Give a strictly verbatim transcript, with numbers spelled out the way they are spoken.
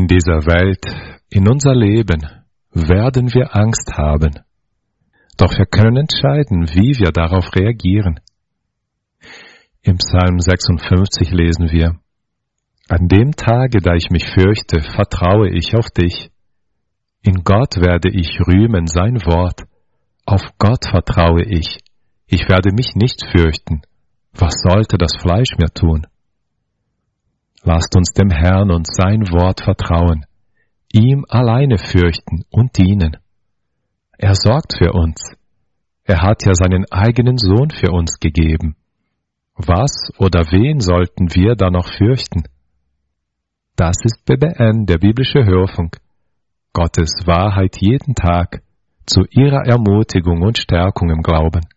In dieser Welt, in unser Leben, werden wir Angst haben. Doch wir können entscheiden, wie wir darauf reagieren. Im Psalm sechsundfünfzig lesen wir: An dem Tage, da ich mich fürchte, vertraue ich auf dich. In Gott werde ich rühmen sein Wort. Auf Gott vertraue ich. Ich werde mich nicht fürchten. Was sollte das Fleisch mir tun? Lasst uns dem Herrn und sein Wort vertrauen, ihm alleine fürchten und dienen. Er sorgt für uns. Er hat ja seinen eigenen Sohn für uns gegeben. Was oder wen sollten wir da noch fürchten? Das ist B B N, der biblische Hörfunk. Gottes Wahrheit jeden Tag, zu ihrer Ermutigung und Stärkung im Glauben.